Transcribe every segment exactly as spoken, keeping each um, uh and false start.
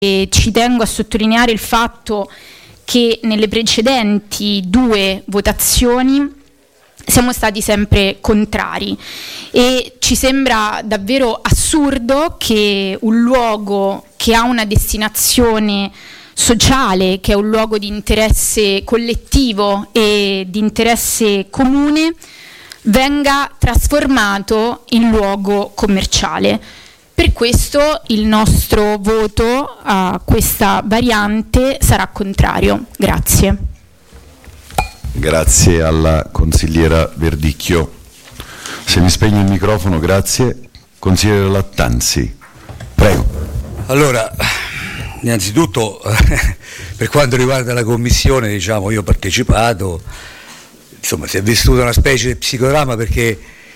E ci tengo a sottolineare il fatto che nelle precedenti due votazioni siamo stati sempre contrari e ci sembra davvero assurdo che un luogo che ha una destinazione sociale, che è un luogo di interesse collettivo e di interesse comune, venga trasformato in luogo commerciale. Per questo il nostro voto a questa variante sarà contrario. Grazie. Grazie alla consigliera Verdicchio. Se mi spegne il microfono, grazie. Consigliere Lattanzi, prego. Allora, innanzitutto per quanto riguarda la commissione, diciamo, io ho partecipato, insomma si è vissuta una specie di psicodramma perché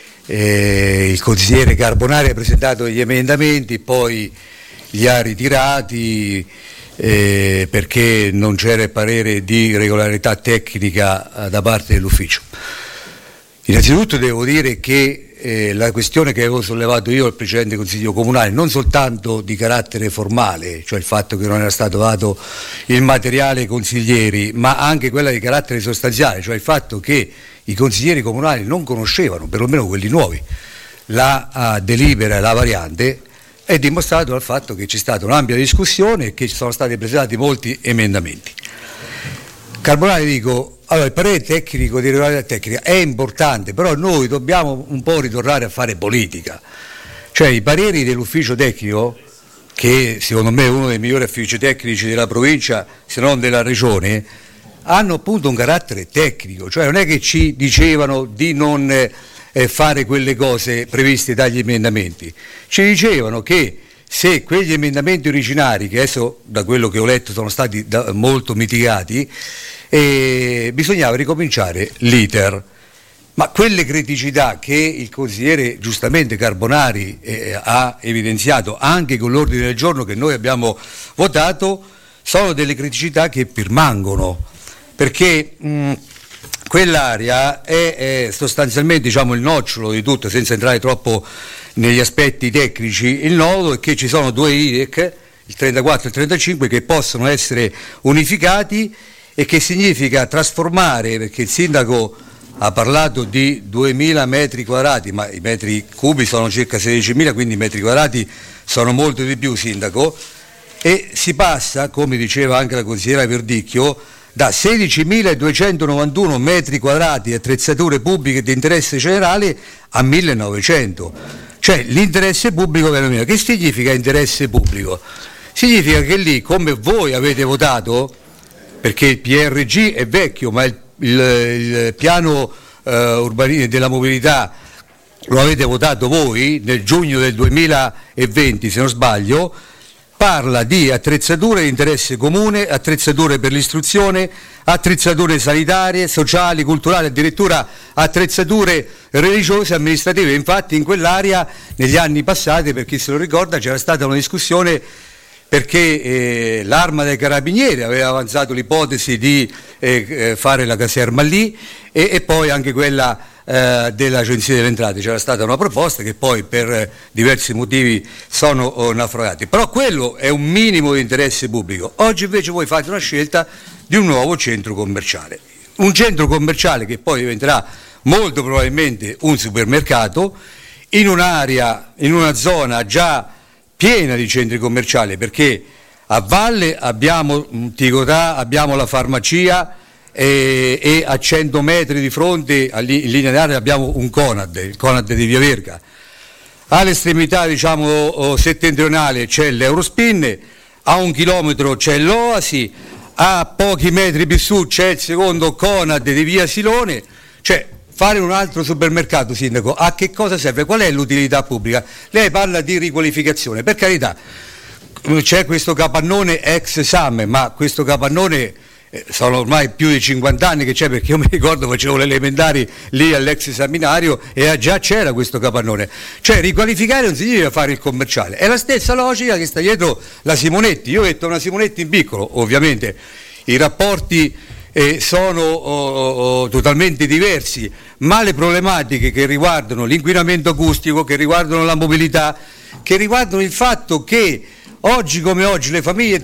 eh, il consigliere Carbonari ha presentato gli emendamenti, poi li ha ritirati eh, perché non c'era il parere di regolarità tecnica eh, da parte dell'ufficio. Innanzitutto devo dire che eh, la questione che avevo sollevato io al precedente Consiglio Comunale, non soltanto di carattere formale, cioè il fatto che non era stato dato il materiale ai consiglieri, ma anche quella di carattere sostanziale, cioè il fatto che i consiglieri comunali non conoscevano, perlomeno quelli nuovi, la uh, delibera e la variante, è dimostrato dal fatto che c'è stata un'ampia discussione e che ci sono stati presentati molti emendamenti. Carbonari, dico, allora il parere tecnico di regolarità tecnica è importante, però noi dobbiamo un po' ritornare a fare politica, cioè i pareri dell'ufficio tecnico, che secondo me è uno dei migliori uffici tecnici della provincia, se non della regione, hanno appunto un carattere tecnico, cioè non è che ci dicevano di non eh, fare quelle cose previste dagli emendamenti, ci dicevano che se quegli emendamenti originari, che adesso da quello che ho letto sono stati da, molto mitigati, eh, bisognava ricominciare l'iter. Ma quelle criticità che il consigliere giustamente Carbonari eh, ha evidenziato anche con l'ordine del giorno che noi abbiamo votato, sono delle criticità che permangono, perché mh, quell'area è, è sostanzialmente, diciamo, il nocciolo di tutto, senza entrare troppo negli aspetti tecnici. Il nodo è che ci sono due I D E C, il trentaquattro e il trentacinque, che possono essere unificati, e che significa trasformare, perché il sindaco ha parlato di duemila metri quadrati, ma i metri cubi sono circa sedicimila, quindi i metri quadrati sono molto di più, sindaco, e si passa, come diceva anche la consigliera Verdicchio, da sedicimiladuecentonovantuno metri quadrati di attrezzature pubbliche di interesse generale a millenovecento. Cioè l'interesse pubblico viene meno. Che significa interesse pubblico? Significa che lì, come voi avete votato, perché il P R G è vecchio, ma il, il, il piano eh, urbani- della mobilità lo avete votato voi nel giugno del duemilaventi, se non sbaglio, parla di attrezzature di interesse comune, attrezzature per l'istruzione, attrezzature sanitarie, sociali, culturali, addirittura attrezzature religiose e amministrative. Infatti in quell'area negli anni passati, per chi se lo ricorda, c'era stata una discussione perché eh, l'Arma dei Carabinieri aveva avanzato l'ipotesi di eh, eh, fare la caserma lì e, e poi anche quella eh, dell'Agenzia delle Entrate. C'era stata una proposta che poi per eh, diversi motivi sono oh, naufragati, però quello è un minimo di interesse pubblico. Oggi invece voi fate una scelta di un nuovo centro commerciale, un centro commerciale che poi diventerà molto probabilmente un supermercato in un'area, in una zona già piena di centri commerciali, perché a valle abbiamo Ticotà, abbiamo la farmacia e, e a cento metri di fronte in linea d'aria abbiamo un Conad, il Conad di Via Verga. All'estremità, diciamo, settentrionale c'è l'Eurospin, a un chilometro c'è l'Oasi, a pochi metri più su c'è il secondo Conad di Via Silone. Cioè, fare un altro supermercato, sindaco, a che cosa serve? Qual è l'utilità pubblica? Lei parla di riqualificazione, per carità, c'è questo capannone ex Same, ma questo capannone eh, sono ormai più di cinquanta anni che c'è, perché io mi ricordo facevo le elementari lì all'ex seminario e già c'era questo capannone. Cioè riqualificare non significa fare il commerciale, è la stessa logica che sta dietro la Simonetti. Io ho detto una Simonetti in piccolo, ovviamente i rapporti Eh, sono oh, oh, totalmente diversi, ma le problematiche che riguardano l'inquinamento acustico, che riguardano la mobilità, che riguardano il fatto che Oggi come oggi le famiglie